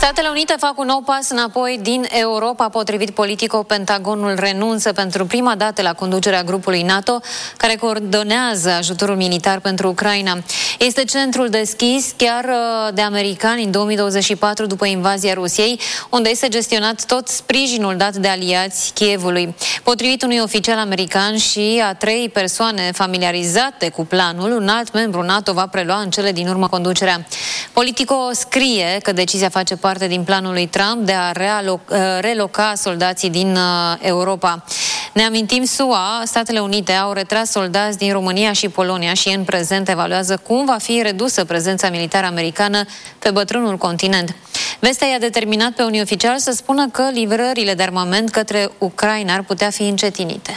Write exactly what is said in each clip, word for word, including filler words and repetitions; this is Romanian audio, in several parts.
Statele Unite fac un nou pas înapoi din Europa. Potrivit Politico, Pentagonul renunță pentru prima dată la conducerea grupului NATO, care coordonează ajutorul militar pentru Ucraina. Este centrul deschis chiar de americani în două mii douăzeci și patru, după invazia Rusiei, unde este gestionat tot sprijinul dat de aliați Kievului. Potrivit unui oficial american și a trei persoane familiarizate cu planul, un alt membru NATO va prelua în cele din urmă conducerea. Politico scrie că decizia face parte din planul lui Trump de a realoc- reloca soldații din Europa. Ne amintim, S U A, Statele Unite, au retras soldați din România și Polonia și în prezent evaluează cum va fi redusă prezența militară americană pe bătrânul continent. Vestea i-a determinat pe unii oficiali să spună că livrările de armament către Ucraina ar putea fi încetinite.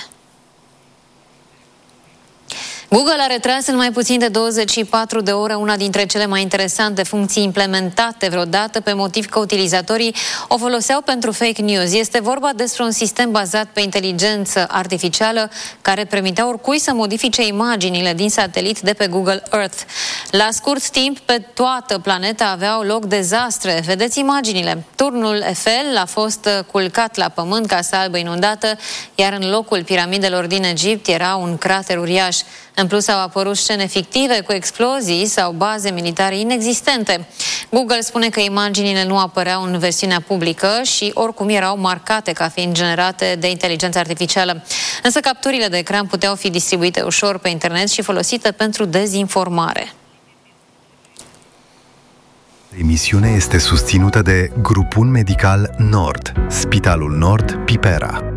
Google a retras în mai puțin de douăzeci și patru de ore una dintre cele mai interesante funcții implementate vreodată, pe motiv că utilizatorii o foloseau pentru fake news. Este vorba despre un sistem bazat pe inteligență artificială care permitea oricui să modifice imaginile din satelit de pe Google Earth. La scurt timp, pe toată planeta aveau loc dezastre. Vedeți imaginile. Turnul Eiffel a fost culcat la pământ, Casa Albă inundată, iar în locul piramidelor din Egipt era un crater uriaș. În plus, au apărut scene fictive cu explozii sau baze militare inexistente. Google spune că imaginile nu apăreau în versiunea publică și oricum erau marcate ca fiind generate de inteligență artificială. Însă capturile de ecran puteau fi distribuite ușor pe internet și folosite pentru dezinformare. Emisiunea este susținută de Grupul Medical Nord, Spitalul Nord, Pipera.